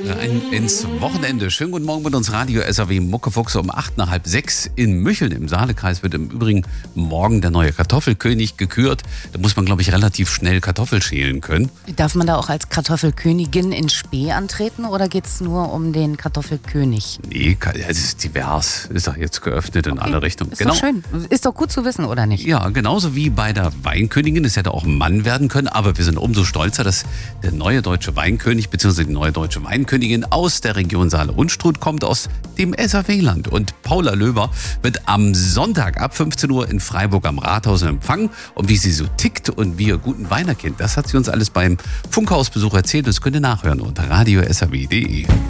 Ins Wochenende. Schönen guten Morgen mit uns Radio SAW Muckefuchs um 8 nach halb 6 in Mücheln im Saalekreis wird im Übrigen morgen der neue Kartoffelkönig gekürt. Da muss man, glaube ich, relativ schnell Kartoffel schälen können. Darf man da auch als Kartoffelkönigin in Spee antreten oder geht es nur um den Kartoffelkönig? Nee, es ist divers. Ist doch jetzt geöffnet in alle Richtungen. Ist doch schön. Ist doch gut zu wissen, oder nicht? Ja, genauso wie bei der Weinkönigin. Es hätte auch ein Mann werden können, aber wir sind umso stolzer, dass der neue deutsche Weinkönig bzw. die neue deutsche Weinkönigin aus der Region Saale-Unstrut kommt, aus dem SAW-Land. Und Paula Löwer wird am Sonntag ab 15 Uhr in Freiburg am Rathaus empfangen. Und wie sie so tickt und wie ihr guten Wein erkennt, das hat sie uns alles beim Funkhausbesuch erzählt. Das könnt ihr nachhören unter radiosaw.de.